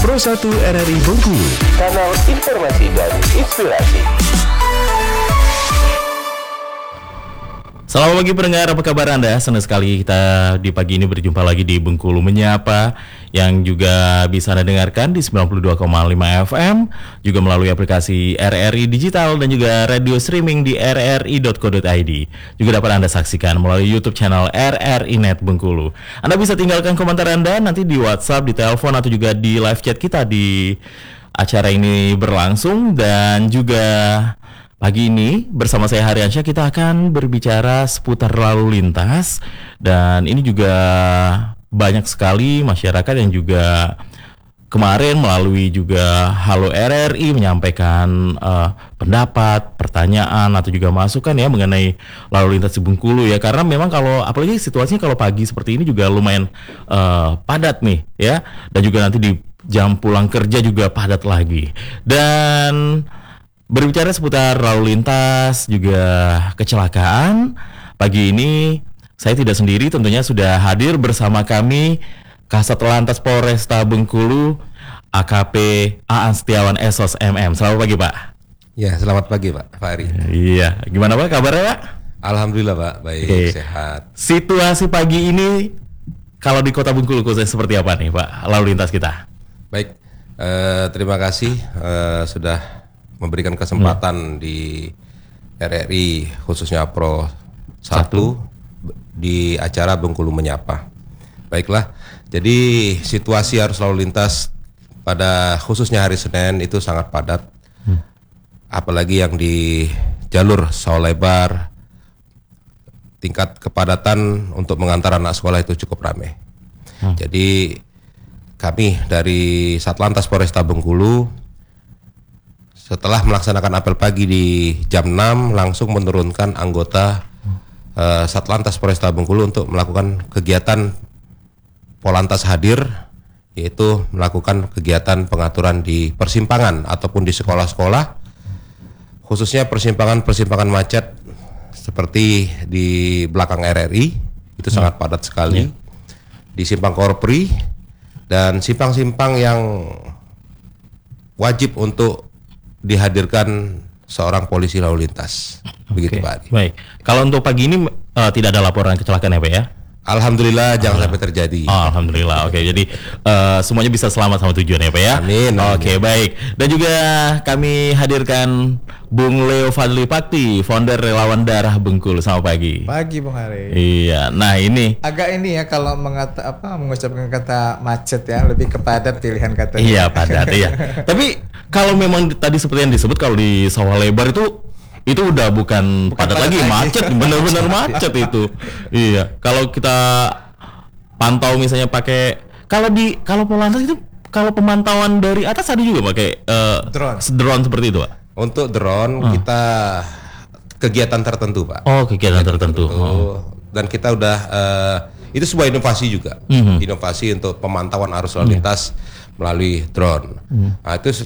Pro 1 RRI Bengkulu, kanal informasi dan inspirasi. Selamat pagi pendengar, apa kabar Anda? Senang sekali kita di pagi ini berjumpa lagi di Bengkulu Menyapa, yang juga bisa Anda dengarkan di 92,5 FM, juga melalui aplikasi RRI Digital dan juga radio streaming di rri.co.id. Juga dapat Anda saksikan melalui YouTube channel RRI Net Bengkulu. Anda bisa tinggalkan komentar Anda nanti di WhatsApp, di telepon, atau juga di live chat kita di acara ini berlangsung. Dan juga pagi ini bersama saya Haryansyah kita akan berbicara seputar lalu lintas, dan ini juga banyak sekali masyarakat yang juga kemarin melalui juga Halo RRI menyampaikan pendapat, pertanyaan atau juga masukan ya mengenai lalu lintas di Bengkulu ya, karena memang kalau apalagi situasinya kalau pagi seperti ini juga lumayan padat nih ya, dan juga nanti di jam pulang kerja juga padat lagi. Dan berbicara seputar lalu lintas juga kecelakaan, pagi ini saya tidak sendiri, tentunya sudah hadir bersama kami Kasat Lantas Polresta Bengkulu AKP Aan Setiawan SOS MM. Selamat pagi Pak. Ya, selamat pagi Pak Fahri. Iya, gimana Pak kabarnya Pak? Alhamdulillah Pak, baik, sehat. Situasi pagi ini kalau di Kota Bengkulu khususnya seperti apa nih Pak lalu lintas kita? Baik, terima kasih sudah memberikan kesempatan di RRI khususnya Pro 1 di acara Bengkulu Menyapa. Baiklah, jadi situasi arus lalu lintas pada khususnya hari Senin itu sangat padat, apalagi yang di jalur sawah lebar, tingkat kepadatan untuk mengantar anak sekolah itu cukup ramai. Jadi kami dari Satlantas Polresta Bengkulu setelah melaksanakan apel pagi di jam 6 langsung menurunkan anggota Satlantas Polresta Bengkulu untuk melakukan kegiatan Polantas hadir, yaitu melakukan kegiatan pengaturan di persimpangan ataupun di sekolah-sekolah, khususnya persimpangan macet seperti di belakang RRI itu sangat padat sekali, di Simpang Korpri dan simpang-simpang yang wajib untuk dihadirkan seorang polisi lalu lintas. Begitu Pak Adi. Baik, kalau untuk pagi ini tidak ada laporan kecelakaan ya Pak ya? Alhamdulillah jangan sampai terjadi. Alhamdulillah, oke. Jadi semuanya bisa selamat sama tujuan ya Pak ya? Amin. Oke, baik. Dan juga kami hadirkan Bung Leo Fadli Pakti, founder Relawan Darah Bengkulu. Selamat pagi. Pagi Bung Hari. Iya, nah ini agak ini ya kalau mengucapkan kata macet ya, lebih kepadat pilihan katanya. iya padat iya. Tapi kalau memang tadi seperti yang disebut, kalau di sawah lebar itu udah bukan padat lagi, macet, benar-benar macet itu. Iya, kalau kita pantau misalnya pakai kalau Polantas itu kalau pemantauan dari atas ada juga pakai drone seperti itu Pak. Untuk drone kita kegiatan tertentu Pak. Oh, kegiatan tertentu. Dan kita udah itu sebuah inovasi juga. Inovasi untuk pemantauan arus lalu lintas melalui drone. Nah, itu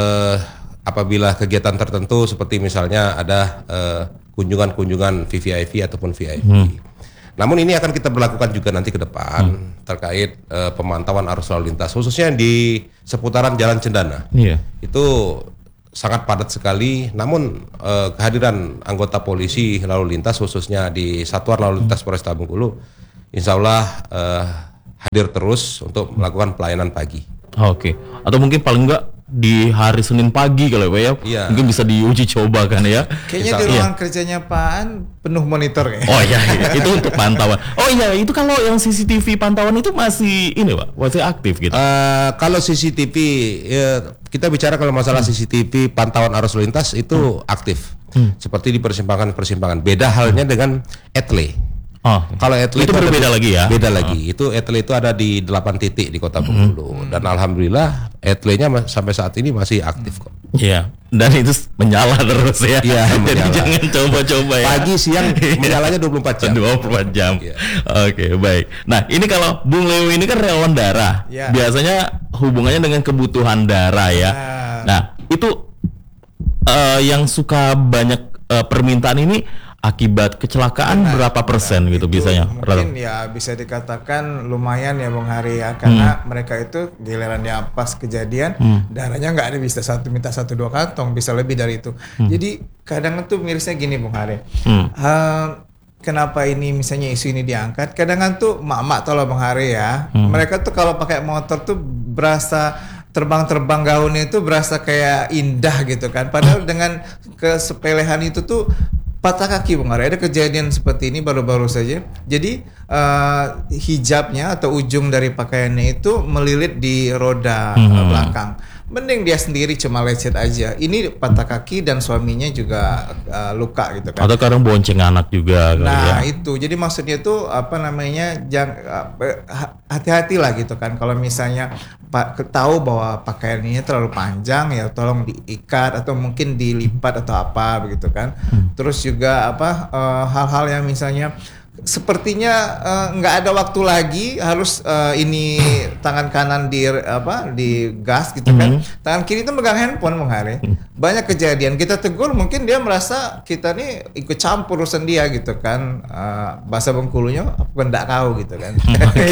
apabila kegiatan tertentu seperti misalnya ada kunjungan-kunjungan VVIP ataupun VIP. Namun ini akan kita berlakukan juga nanti ke depan terkait pemantauan arus lalu lintas khususnya di seputaran Jalan Cendana. Itu sangat padat sekali, namun kehadiran anggota polisi lalu lintas khususnya di Satuan Lalu Lintas Polresta Bengkulu insya Allah hadir terus untuk melakukan pelayanan pagi. Oke. Atau mungkin paling enggak di hari Senin pagi kalau ya, Iya. Mungkin bisa diuji coba kan ya. Kayaknya di ruang kerjanya Pak An penuh monitor ya. Oh iya, itu untuk pantauan. Oh iya, itu kalau yang CCTV pantauan itu masih ini Pak, masih aktif gitu. Kalau CCTV kita bicara kalau masalah CCTV pantauan arus lalu lintas itu aktif. Seperti di persimpangan-persimpangan. Beda halnya dengan etle. Oh, kalau etle itu berbeda lagi ya? Beda lagi. Itu etle itu ada di 8 titik di Kota Bengkulu. Dan alhamdulillah etle-nya sampai saat ini masih aktif kok. Iya. Dan itu menyala terus ya. Iya, jadi menyala. jangan coba-coba ya. Pagi siang menyalanya 24 jam. 24 jam. Iya. Oke, baik. Nah, ini kalau Bung Leo ini kan relawan darah. Ya. Biasanya hubungannya dengan kebutuhan darah ya. Nah, itu yang suka banyak permintaan ini akibat kecelakaan berapa persen gitu Itu biasanya? mungkin ya bisa dikatakan lumayan ya Bung Hari ya, karena mereka itu gilirannya pas kejadian darahnya nggak ada, bisa minta 1-2 kantong, bisa lebih dari itu. Jadi kadang itu mirisnya gini Bung Hari. Kenapa ini misalnya isu ini diangkat? Kadang kan tuh mak-mak tau lah Bung Hari ya, mereka tuh kalau pakai motor tuh berasa terbang-terbang gaunnya itu berasa kayak indah gitu kan. Padahal dengan kesepelehan itu tuh patah kaki Bung Hari. Ada kejadian seperti ini baru-baru saja. Jadi hijabnya atau ujung dari pakaiannya itu melilit di roda belakang. Mending dia sendiri cuma lecet aja. Ini patah kaki dan suaminya juga luka gitu kan. Atau kadang bonceng anak juga kali Nah ya. itu, jadi maksudnya itu apa namanya, hati-hati lah gitu kan. Kalau misalnya tahu bahwa pakaiannya terlalu panjang ya tolong diikat atau mungkin dilipat atau apa begitu kan. Terus juga apa hal-hal yang misalnya sepertinya nggak ada waktu lagi, harus ini tangan kanan di gas gitu kan, tangan kiri itu megang handphone Bung Hari. Banyak kejadian kita tegur, mungkin dia merasa kita nih ikut campur urusan dia gitu kan, bahasa Bengkulunya aku nggak tahu gitu kan.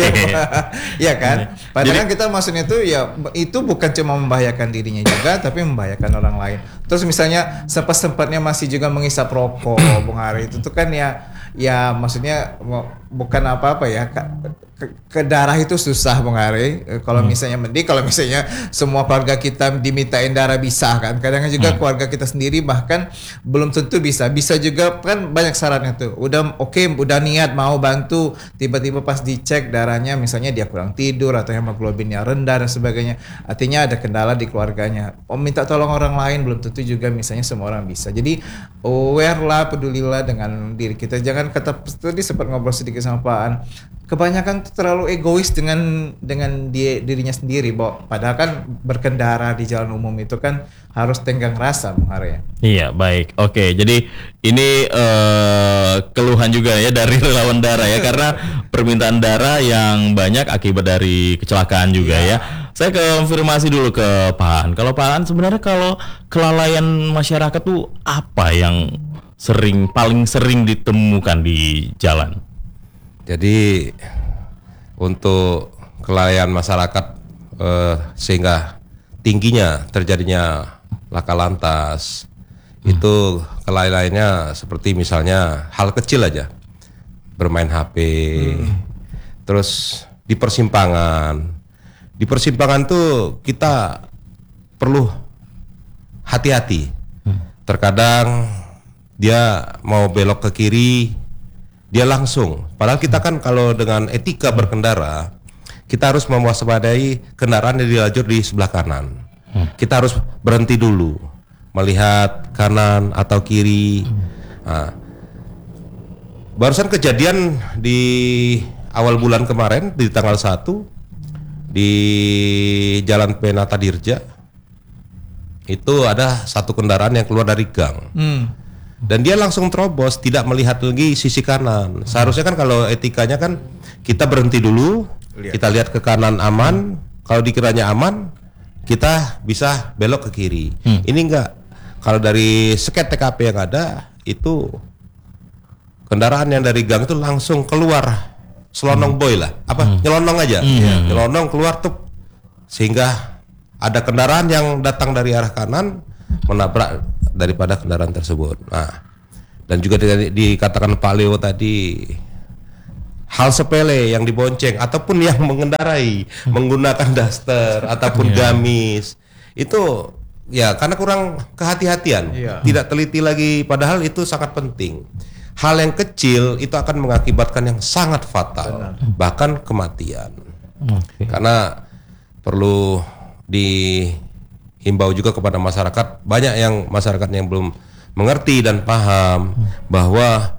Ya kan, padahal kita maksudnya itu ya itu bukan cuma membahayakan dirinya juga tapi membahayakan orang lain. Terus misalnya sempat-sempatnya masih juga mengisap rokok Bung Hari, itu tuh kan ya maksudnya bukan apa-apa ya, ke darah itu susah Bung Hari. Kalau misalnya kalau misalnya semua keluarga kita dimintain darah bisa kan, kadang juga keluarga kita sendiri bahkan belum tentu bisa juga kan, banyak syaratnya tuh. Udah udah niat mau bantu, tiba-tiba pas dicek darahnya misalnya dia kurang tidur atau hemoglobinnya rendah dan sebagainya, artinya ada kendala di keluarganya. Minta tolong orang lain belum tentu juga misalnya semua orang bisa. Jadi aware lah, pedulilah dengan diri kita. Jangan kata tadi sempat ngobrol sedikit sama Pak An, kebanyakan tuh terlalu egois dengan dirinya sendiri, padahal kan berkendara di jalan umum itu kan harus tenggang rasa Bung Hari ya. Iya, baik. Oke, jadi ini keluhan juga ya dari relawan darah ya, karena permintaan darah yang banyak akibat dari kecelakaan juga ya. Saya konfirmasi dulu ke Pak An. Kalau Pak An sebenarnya kalau kelalaian masyarakat tuh apa yang paling sering ditemukan di jalan? Jadi untuk kelalaian masyarakat sehingga tingginya terjadinya laka lantas itu kelalaiannya seperti misalnya hal kecil aja, bermain HP, terus di persimpangan tuh kita perlu hati-hati. Terkadang dia mau belok ke kiri, dia langsung. Padahal kita kan kalau dengan etika berkendara, kita harus mewaspadai kendaraan yang di lajur di sebelah kanan. Kita harus berhenti dulu, melihat kanan atau kiri. Nah, barusan kejadian di awal bulan kemarin di tanggal 1 di Jalan Penata Dirja, itu ada satu kendaraan yang keluar dari gang. Dan dia langsung terobos, tidak melihat lagi sisi kanan. Seharusnya kan kalau etikanya kan kita berhenti dulu, kita lihat ke kanan aman, kalau dikiranya aman, kita bisa belok ke kiri. Ini enggak. Kalau dari sket TKP yang ada, itu kendaraan yang dari gang itu langsung keluar, selonong boy lah, nyelonong aja, nyelonong keluar tuh, sehingga ada kendaraan yang datang dari arah kanan menabrak daripada kendaraan tersebut. Nah, dan juga dikatakan Pak Leo tadi, hal sepele yang dibonceng ataupun yang mengendarai menggunakan daster ataupun gamis itu ya karena kurang kehati-hatian, tidak teliti lagi, padahal itu sangat penting. Hal yang kecil itu akan mengakibatkan yang sangat fatal, bahkan kematian. Karena perlu dihimbau juga kepada masyarakat, banyak yang masyarakat yang belum mengerti dan paham bahwa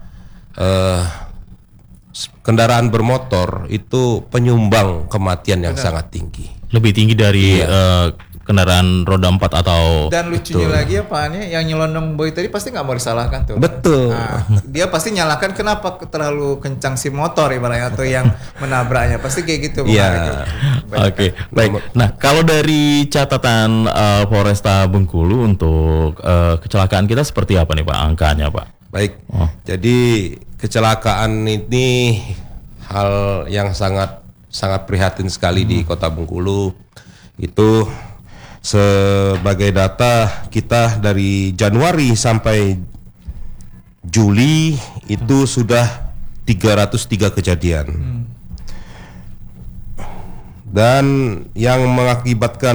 kendaraan bermotor itu penyumbang kematian yang sangat tinggi. Lebih tinggi dari kendaraan roda 4 atau. Dan lucunya lagi ya Pak Ane, yang nyelonong boy tadi pasti nggak mau disalahkan tuh. Betul. Nah, dia pasti nyalakan kenapa terlalu kencang si motor ibaratnya atau yang menabraknya, pasti kayak gitu. Iya. Oke, baik. Nah, kalau dari catatan Polresta Bengkulu untuk kecelakaan kita seperti apa nih Pak angkanya Pak? Baik. Jadi kecelakaan ini hal yang sangat prihatin sekali di Kota Bengkulu. Itu sebagai data kita dari Januari sampai Juli itu sudah 303 kejadian. Dan yang mengakibatkan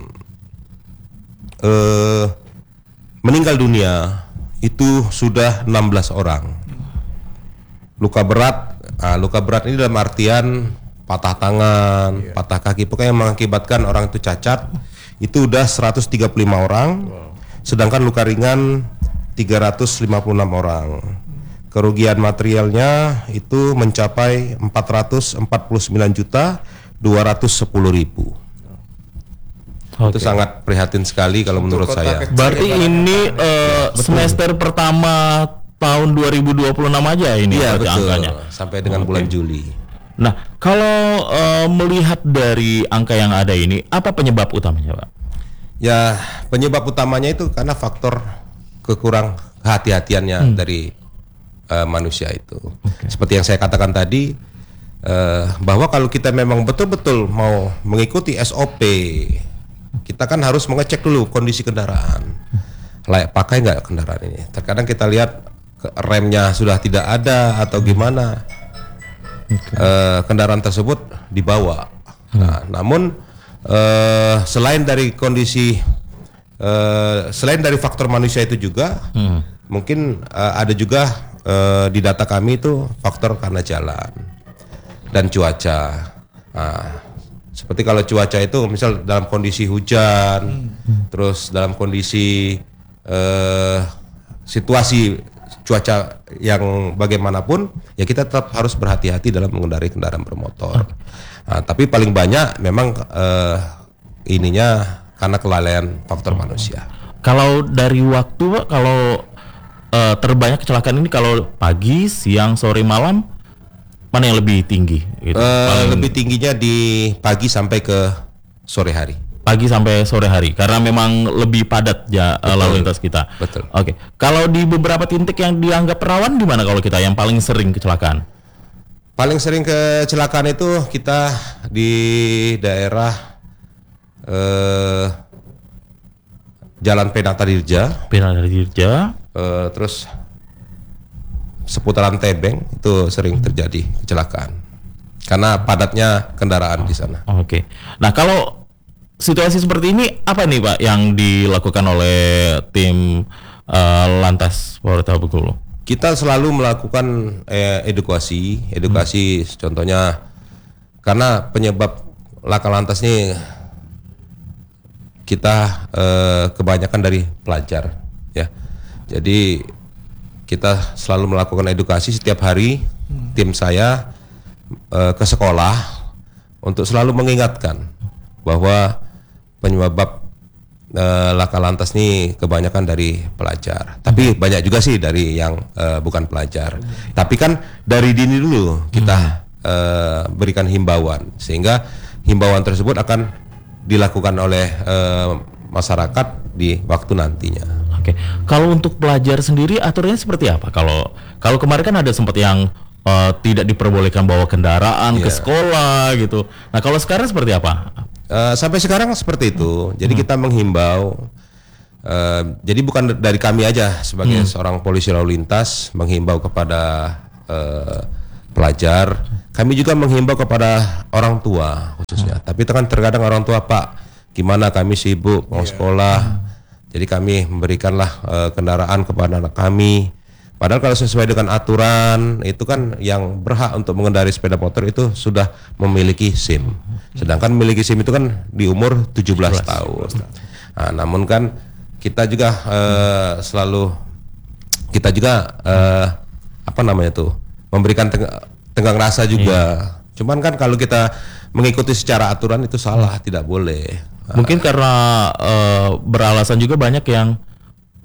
meninggal dunia itu sudah 16 orang. Luka berat ini dalam artian patah tangan, patah kaki, pokoknya yang mengakibatkan orang itu cacat itu udah 135 orang. Sedangkan luka ringan 356 orang. Kerugian materialnya itu mencapai 449.210.000. Itu sangat prihatin sekali kalau menurut saya. Berarti ini semester pertama tahun 2026 aja ini Betul. angkanya. Sampai dengan bulan Juli. Nah, kalau melihat dari angka yang ada ini, apa penyebab utamanya, Pak? Ya, penyebab utamanya itu karena faktor kekurang hati-hatiannya dari manusia itu. Seperti yang saya katakan tadi, bahwa kalau kita memang betul-betul mau mengikuti SOP, kita kan harus mengecek dulu kondisi kendaraan, layak pakai nggak kendaraan ini. Terkadang kita lihat remnya sudah tidak ada atau gimana, kendaraan tersebut dibawa. Nah, namun selain dari kondisi, selain dari faktor manusia itu juga, mungkin ada juga di data kami itu faktor karena jalan dan cuaca. Nah, seperti kalau cuaca itu misal dalam kondisi hujan, terus dalam kondisi situasi cuaca yang bagaimanapun, ya kita tetap harus berhati-hati dalam mengendarai kendaraan bermotor. Nah, tapi paling banyak memang ininya karena kelalaian faktor manusia. Kalau dari waktu, Pak, kalau terbanyak kecelakaan ini kalau pagi, siang, sore, malam, mana yang lebih tinggi? Gitu. Lebih tingginya di pagi sampai ke sore hari. Pagi sampai sore hari, karena memang lebih padat ya lalu lintas kita. Betul. Oke. Kalau di beberapa titik yang dianggap rawan, di mana kalau kita yang paling sering kecelakaan? Paling sering kecelakaan itu kita di daerah Jalan Penata Dirja, terus seputaran Tebeng itu sering terjadi kecelakaan karena padatnya kendaraan di sana. Oke. Nah, kalau situasi seperti ini apa nih, Pak, yang dilakukan oleh tim Lantas Polresta Bengkulu? Kita selalu melakukan edukasi, contohnya karena penyebab laka lantas ini kita kebanyakan dari pelajar, ya. Jadi kita selalu melakukan edukasi setiap hari. Tim saya ke sekolah untuk selalu mengingatkan bahwa penyebab laka lantas ini kebanyakan dari pelajar, tapi banyak juga sih dari yang bukan pelajar. Tapi kan dari dini dulu kita berikan himbauan, sehingga himbauan tersebut akan dilakukan oleh masyarakat di waktu nantinya. Oke. Kalau untuk pelajar sendiri aturannya seperti apa? Kalau kemarin kan ada sempat yang tidak diperbolehkan bawa kendaraan ke sekolah gitu. Nah, kalau sekarang seperti apa? Sampai sekarang seperti itu. Jadi kita menghimbau. Jadi bukan dari kami aja sebagai seorang polisi lalu lintas menghimbau kepada pelajar. Kami juga menghimbau kepada orang tua khususnya. Tapi kan terkadang orang tua, Pak, gimana kami sibuk mau sekolah. Jadi kami memberikanlah kendaraan kepada anak kami. Padahal kalau sesuai dengan aturan itu kan yang berhak untuk mengendarai sepeda motor itu sudah memiliki SIM. Sedangkan memiliki SIM itu kan di umur 17 tahun. Nah, namun kan kita juga memberikan tenggang rasa juga. Cuman kan kalau kita mengikuti secara aturan itu salah, tidak boleh. Mungkin karena beralasan juga banyak yang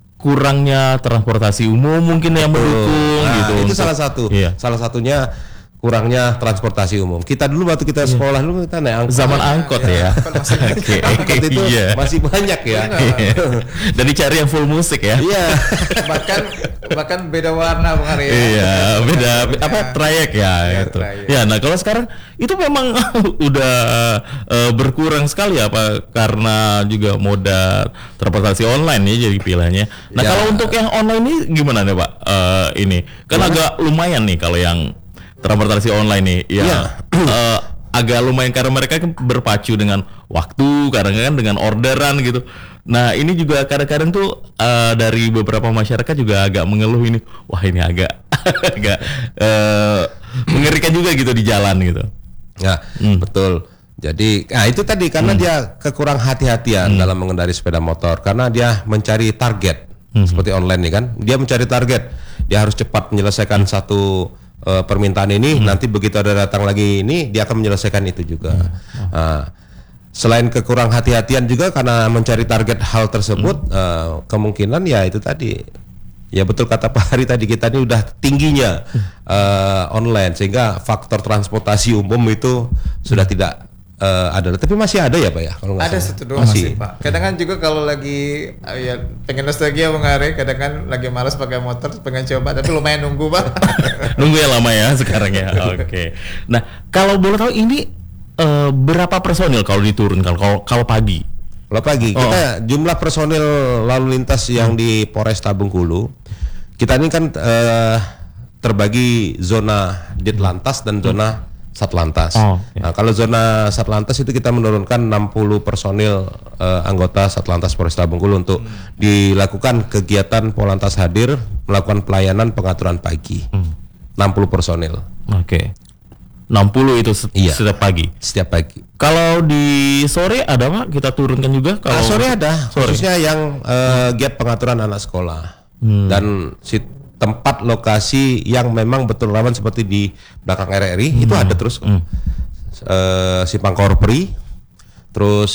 kurangnya transportasi umum mungkin yang mendukung gitu. Itu salah satu. Salah satunya kurangnya transportasi umum. Kita dulu waktu kita sekolah dulu kita naik angkot. Zaman angkot ya. Oke, Angkot itu iya. masih banyak ya. Dan dicari yang full musik ya. Iya. bahkan beda warna Bung Hari ya. Iya, beda apa trayek ya Iya, gitu. trayek. Ya, nah kalau sekarang itu memang udah berkurang sekali apa karena juga moda transportasi online ya jadi pilihannya. Nah, Ya. kalau untuk yang online ini gimana nih, Pak? Ini kan agak lumayan nih kalau yang transportasi online nih. Ya. Iya. Agak lumayan karena mereka kan berpacu dengan waktu, kadang-kadang dengan orderan gitu. Nah ini juga kadang-kadang tuh dari beberapa masyarakat juga agak mengeluh ini, wah ini agak agak mengerikan juga gitu di jalan gitu. Ya, betul. Jadi, nah itu tadi karena dia kekurang hati-hatian dalam mengendari sepeda motor karena dia mencari target seperti online nih kan. Dia mencari target. Dia harus cepat menyelesaikan satu permintaan ini, nanti begitu ada datang lagi ini dia akan menyelesaikan itu juga. Nah, selain kekurang hati-hatian juga karena mencari target hal tersebut, kemungkinan ya itu tadi. Ya betul kata Pak Hari tadi, kita ini udah tingginya online sehingga faktor transportasi umum itu sudah tidak ada, tapi masih ada ya Pak ya? Kalau nggak Ada salah. satu dua masih Pak. Kadang kan juga kalau lagi ya pengen nostalgia Bung Hari, kadang kan lagi malas pakai motor, pengen coba, tapi lumayan nunggu Pak. Nunggu ya lama ya sekarang ya. Oke. Nah kalau boleh tahu ini berapa personil kalau diturunkan kalau pagi? Kalau pagi kita jumlah personil lalu lintas yang di Polresta Bengkulu, kita ini kan terbagi zona Ditlantas dan zona Satlantas. Nah, kalau zona Satlantas itu kita menurunkan 60 personil anggota Satlantas Polresta Bengkulu untuk dilakukan kegiatan Polantas hadir melakukan pelayanan pengaturan pagi. 60 personil. Oke. 60 itu Iya. setiap pagi. Setiap pagi. Kalau di sore ada Pak kita turunkan juga kalau Sore ada, sore. khususnya yang giat pengaturan anak sekolah dan tempat lokasi yang memang betul rawan seperti di belakang RRI itu ada terus. Simpang Korpri, terus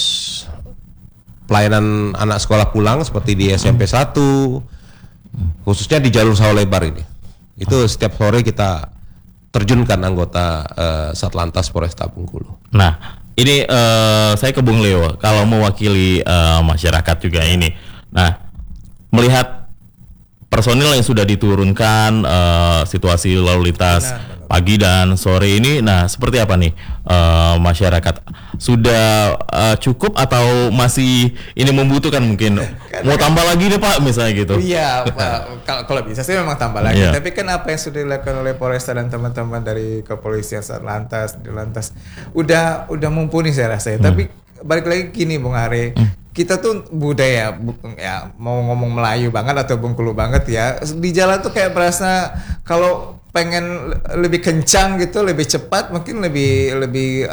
pelayanan anak sekolah pulang seperti di SMP 1, khususnya di jalur sawah lebar ini. Itu setiap sore kita terjunkan anggota Satlantas Polresta Bengkulu. Nah, ini saya ke Bung Leo kalau mewakili masyarakat juga ini. Nah, melihat personil yang sudah diturunkan, situasi lalu lintas pagi dan sore ini, nah seperti apa nih masyarakat? Sudah cukup atau masih ini membutuhkan mungkin mau tambah lagi nih Pak misalnya gitu? Iya, Pak. Kalau bisa sih memang tambah lagi. Iya. Tapi kan apa yang sudah dilakukan oleh Polresta dan teman-teman dari kepolisian Satlantas, Ditlantas, udah mumpuni saya rasa ya. Tapi balik lagi gini Bung Hari, kita tuh budaya ya mau ngomong Melayu banget atau Bengkulu banget ya, di jalan tuh kayak berasa kalau pengen lebih kencang gitu, lebih cepat, mungkin lebih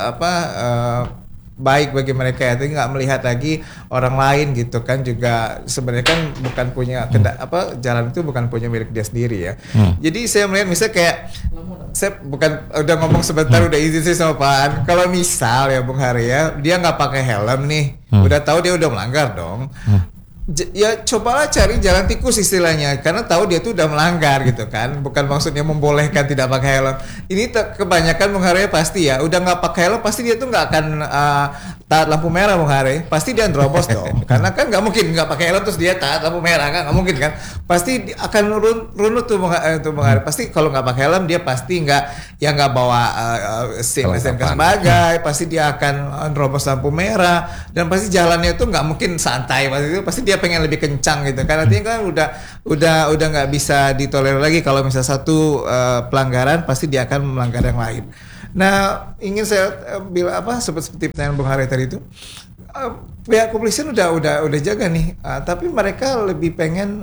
baik bagi mereka ya, tapi nggak melihat lagi orang lain gitu kan, juga sebenarnya kan bukan punya jalan itu bukan punya milik dia sendiri ya. Jadi saya melihat misalnya kayak saya bukan udah ngomong sebentar udah izin sih sama Pak An. Kalau misal ya Bung Hari ya, dia nggak pakai helm nih, udah tahu dia udah melanggar dong. Ya cobalah cari jalan tikus istilahnya, karena tahu dia tuh udah melanggar gitu kan, bukan maksudnya membolehkan tidak pakai helm. Ini kebanyakan Bung Hari pasti ya udah nggak pakai helm, pasti dia tuh nggak akan taat lampu merah Bung Hari, pasti dia nerobos dong. Karena kan nggak mungkin nggak pakai helm terus dia taat lampu merah kan, nggak mungkin kan, pasti akan runut tuh Bung Hari. Pasti kalau nggak pakai helm dia pasti nggak bawa SIM sebagai, pasti dia akan nerobos lampu merah, dan pasti jalannya tuh nggak mungkin santai, pasti dia pengen lebih kencang gitu kan. Artinya kan udah nggak bisa ditolerir lagi kalau misalnya satu pelanggaran pasti dia akan melanggar yang lain. Nah, ingin saya bilang seperti pertanyaan Bung Hari tadi itu, pihak kepolisian udah jaga nih, tapi mereka lebih pengen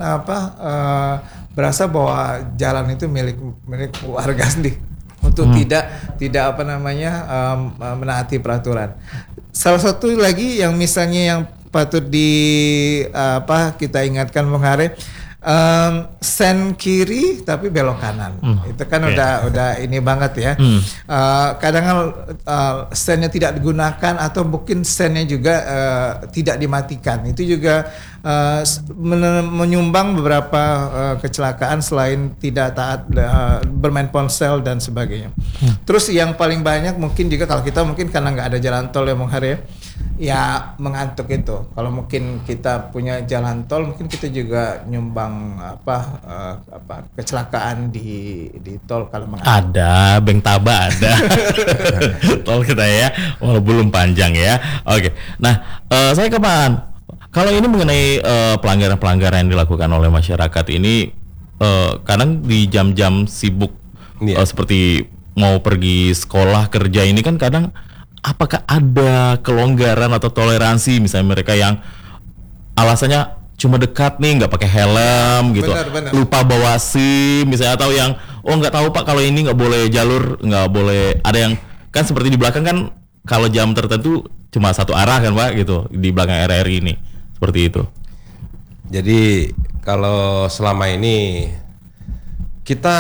berasa bahwa jalan itu milik warga sendiri untuk tidak menaati peraturan. Salah satu lagi yang misalnya yang patut kita ingatkan Bung Hari, sen kiri tapi belok kanan. Itu kan oke. udah ini banget ya. Kadang sennya tidak digunakan atau mungkin sennya juga tidak dimatikan. Itu juga menyumbang beberapa kecelakaan selain tidak taat bermain ponsel dan sebagainya. Terus yang paling banyak mungkin juga kalau kita mungkin karena nggak ada jalan tol ya Bung Hari ya mengantuk itu. Kalau mungkin kita punya jalan tol mungkin kita juga nyumbang kecelakaan di tol kalau mengantuk. Ada, Beng Taba ada. Tol kita ya, walau belum panjang ya. Oke, nah saya ke Pak An. Kalau ini mengenai pelanggaran-pelanggaran yang dilakukan oleh masyarakat ini, kadang di jam-jam sibuk seperti mau pergi sekolah kerja ini kan kadang apakah ada kelonggaran atau toleransi misalnya mereka yang alasannya cuma dekat nih nggak pakai helm gitu, Benar. lupa bawa SIM misalnya, atau yang nggak tahu Pak kalau ini nggak boleh jalur, nggak boleh, ada yang kan seperti di belakang kan kalau jam tertentu cuma satu arah kan Pak gitu di belakang RRI ini seperti itu. Jadi kalau selama ini kita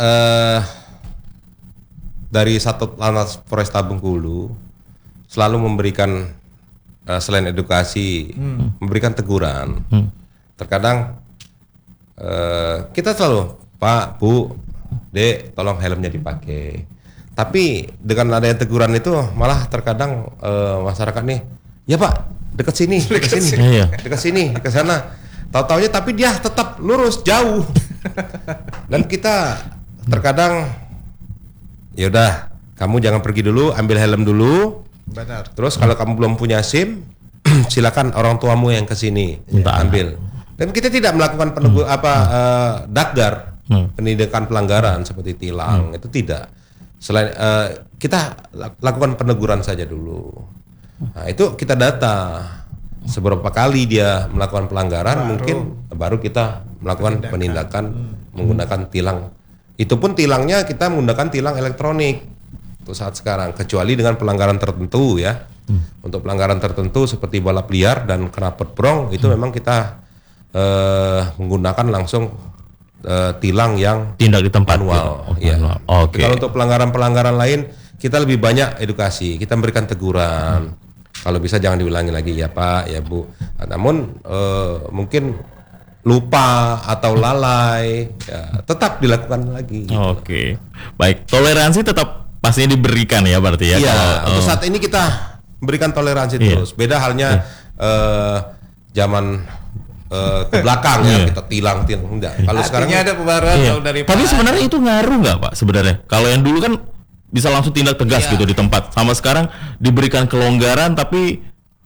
dari Satlantas Polresta Bengkulu selalu memberikan selain edukasi, memberikan teguran. Terkadang kita selalu, Pak, Bu, Dek, tolong helmnya dipakai. Tapi dengan adanya teguran itu malah terkadang masyarakat nih, ya Pak, dekat sini, Iya. dekat sini, ke sana. Tahu-taunya tapi dia tetap lurus jauh. Dan kita terkadang, ya udah, kamu jangan pergi dulu, ambil helm dulu. Benar. Terus kalau kamu belum punya SIM, silakan orang tuamu yang ke sini ambil. Dan kita tidak melakukan dakgar, penindakan pelanggaran seperti tilang, itu tidak. Selain kita lakukan peneguran saja dulu. Nah, itu kita data seberapa kali dia melakukan pelanggaran, mungkin baru kita melakukan penindakan menggunakan tilang. Itu pun tilangnya kita menggunakan tilang elektronik untuk saat sekarang, kecuali dengan pelanggaran tertentu ya. Untuk pelanggaran tertentu seperti balap liar dan knalpot brong itu memang kita menggunakan langsung tilang yang Tindak di tempat manual. gitu. Ya. Manual. Oke. Kalau untuk pelanggaran-pelanggaran lain kita lebih banyak edukasi, kita memberikan teguran. Kalau bisa jangan diulangi lagi ya Pak, ya Bu. Namun mungkin lupa atau lalai, ya, tetap dilakukan lagi. Oke. Baik, toleransi tetap pastinya diberikan ya berarti ya. Iya, Kalau, untuk saat ini kita berikan toleransi Iya. terus. Beda halnya zaman ke belakang ya, kita tilang enggak. Kalau sekarang Artinya ada pembaruan iya. kalau dari Tapi Pak sebenarnya itu ngaruh nggak Pak sebenarnya? Kalau yang dulu kan bisa langsung tindak tegas gitu di tempat. Sama sekarang diberikan kelonggaran tapi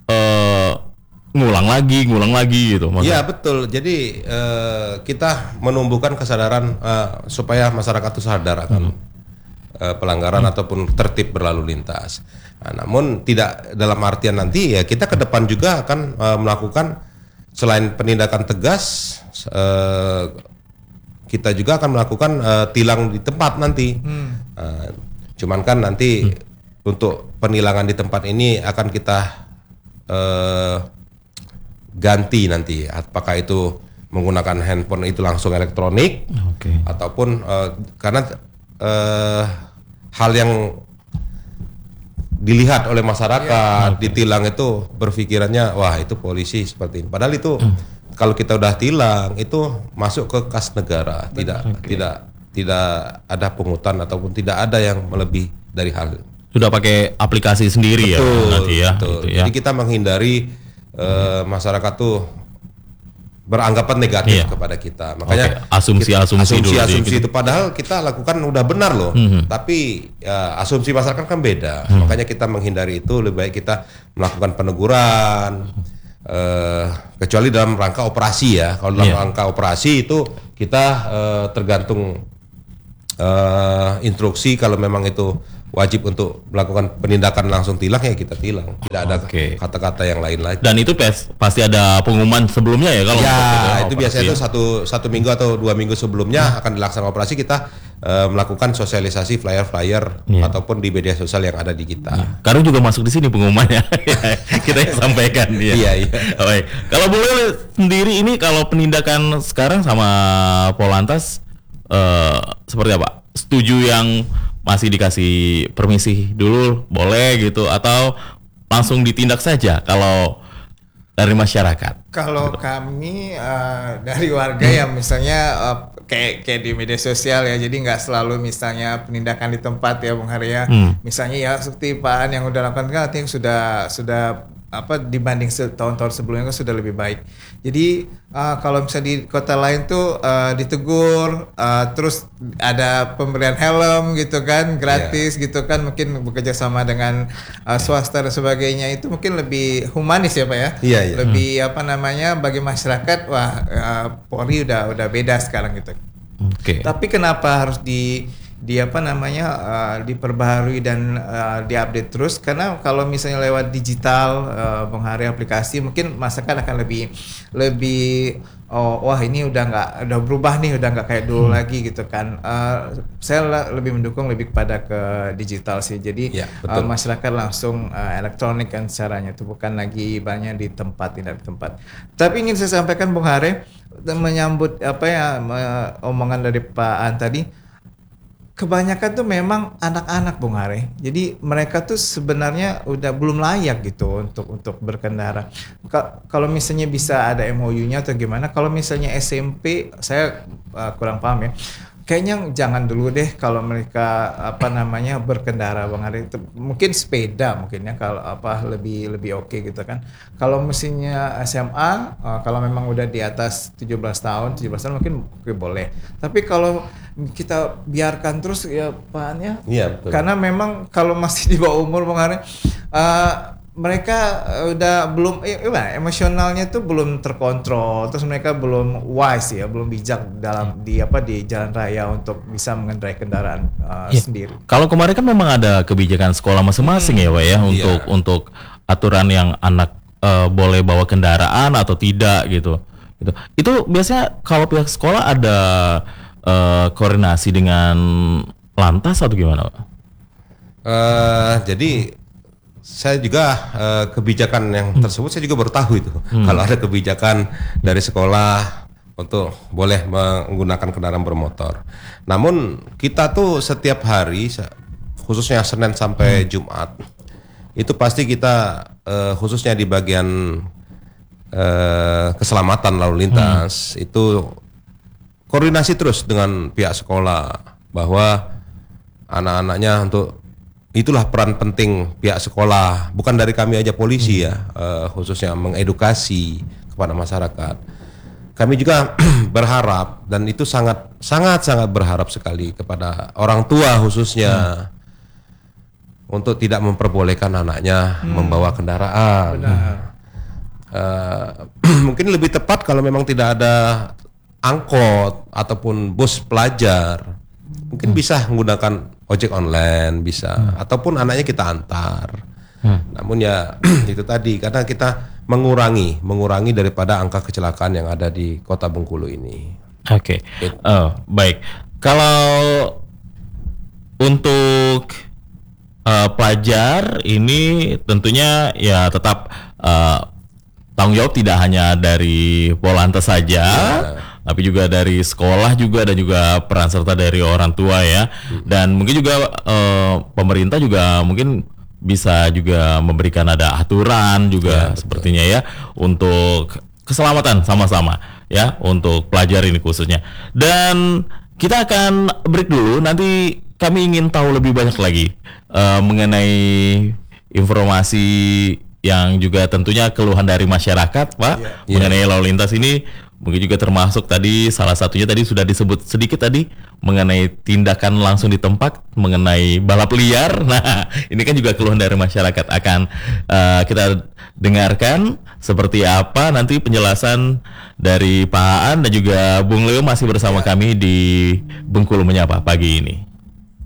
ngulang lagi gitu. Iya betul. Jadi kita menumbuhkan kesadaran supaya masyarakat itu sadar akan pelanggaran ataupun tertib berlalu lintas. Nah, namun tidak dalam artian nanti ya kita ke depan juga akan melakukan selain penindakan tegas, kita juga akan melakukan tilang di tempat nanti. Cuman kan nanti untuk penilangan di tempat ini akan kita ganti nanti, apakah itu menggunakan handphone itu langsung elektronik, ataupun karena hal yang dilihat oleh masyarakat ditilang itu berpikirannya wah itu polisi seperti ini, padahal itu kalau kita udah tilang itu masuk ke kas negara, tidak ada pungutan ataupun tidak ada yang melebihi dari hal. Sudah pakai aplikasi sendiri ya nanti ya. Betul. Gitu ya. Jadi kita menghindari masyarakat tuh beranggapan negatif kepada kita. Makanya asumsi dulu asumsi itu padahal kita lakukan udah benar loh. Tapi ya, asumsi masyarakat kan beda. Makanya kita menghindari itu, lebih baik kita melakukan peneguran. Kecuali dalam rangka operasi ya. Kalau dalam rangka operasi itu kita tergantung instruksi, kalau memang itu wajib untuk melakukan penindakan langsung tilang ya kita tilang, tidak ada kata-kata yang lain lagi. Dan itu pasti ada pengumuman sebelumnya ya kalau ya untuk itu biasanya itu satu minggu atau 2 minggu sebelumnya akan dilaksanakan operasi, kita melakukan sosialisasi flyer-flyer Iya. ataupun di media sosial yang ada di kita. Karena juga masuk di sini pengumumannya. Kita yang sampaikan ya. Iya, iya. Baik. Kalau boleh sendiri ini kalau penindakan sekarang sama Polantas seperti apa? Setuju yang masih dikasih permisi dulu boleh gitu atau langsung ditindak saja kalau dari masyarakat? Kalau kami dari warga yang misalnya kayak di media sosial ya, jadi nggak selalu misalnya penindakan di tempat ya Bung Hari ya. Misalnya ya seperti Pak An yang udah lakukan kan artinya sudah apa dibanding tahun-tahun sebelumnya kan sudah lebih baik. Jadi kalau misalnya di kota lain tuh ditegur, terus ada pemberian helm gitu kan gratis gitu kan, mungkin bekerja sama dengan swasta dan sebagainya, itu mungkin lebih humanis ya Pak ya. Iya, iya. Lebih apa namanya bagi masyarakat, wah Polri udah beda sekarang gitu. Oke. Tapi kenapa harus di apa namanya diperbaharui dan diupdate terus? Karena kalau misalnya lewat digital Bung Hari aplikasi, mungkin masyarakat akan lebih wah ini udah berubah nih, udah nggak kayak dulu lagi gitu kan. Saya lebih mendukung lebih kepada ke digital sih. Jadi Ya, betul. masyarakat langsung elektronik kan caranya, itu bukan lagi banyak di tempat, tidak di tempat. Tapi ingin saya sampaikan Bung Hari menyambut apa ya omongan dari Pak An tadi. Kebanyakan tuh memang anak-anak Bung Hari. Jadi mereka tuh sebenarnya udah belum layak gitu untuk berkendara. Kalau misalnya bisa ada MOU-nya atau gimana. Kalau misalnya SMP saya kurang paham ya. Kayaknya jangan dulu deh kalau mereka apa namanya berkendara Bang Hari. Mungkin sepeda mungkin ya kalau apa lebih oke gitu kan. Kalau mesinnya SMA kalau memang udah di atas 17 tahun mungkin boleh. Tapi kalau kita biarkan terus ya Pak ya. Iya, betul. Karena memang kalau masih di bawah umur Bang Hari mereka udah belum emosionalnya tuh belum terkontrol, terus mereka belum wise ya, belum bijak dalam di jalan raya untuk bisa mengendarai kendaraan sendiri. Kalau kemarin kan memang ada kebijakan sekolah masing-masing ya Pak ya untuk aturan yang anak boleh bawa kendaraan atau tidak gitu. Itu biasanya kalau pihak sekolah ada koordinasi dengan lantas atau gimana Pak? Jadi saya juga kebijakan yang tersebut saya juga baru tahu itu. Kalau ada kebijakan dari sekolah untuk boleh menggunakan kendaraan bermotor. Namun kita tuh setiap hari khususnya Senin sampai Jumat itu pasti kita khususnya di bagian keselamatan lalu lintas itu koordinasi terus dengan pihak sekolah bahwa anak-anaknya untuk itulah peran penting pihak sekolah, bukan dari kami aja polisi ya, khususnya mengedukasi kepada masyarakat. Kami juga berharap dan itu sangat berharap sekali kepada orang tua khususnya untuk tidak memperbolehkan anaknya membawa kendaraan. Mungkin lebih tepat kalau memang tidak ada angkot ataupun bus pelajar, mungkin bisa menggunakan ojek online bisa, ataupun anaknya kita antar. Namun ya itu tadi karena kita mengurangi daripada angka kecelakaan yang ada di Kota Bengkulu ini. Oke. Baik. Kalau untuk pelajar ini tentunya ya tetap tanggung jawab tidak hanya dari Polantas saja, tapi juga dari sekolah juga dan juga peran serta dari orang tua ya. Dan mungkin juga pemerintah juga mungkin bisa juga memberikan ada aturan juga sepertinya ya untuk keselamatan sama-sama ya untuk pelajar ini khususnya. Dan kita akan break dulu, nanti kami ingin tahu lebih banyak lagi mengenai informasi yang juga tentunya keluhan dari masyarakat Pak mengenai lalu lintas ini. Mungkin juga termasuk tadi salah satunya tadi sudah disebut sedikit tadi mengenai tindakan langsung di tempat mengenai balap liar. Nah ini kan juga keluhan dari masyarakat, akan kita dengarkan seperti apa nanti penjelasan dari Pak Aan dan juga Bung Leo masih bersama kami di Bengkulu Menyapa pagi ini.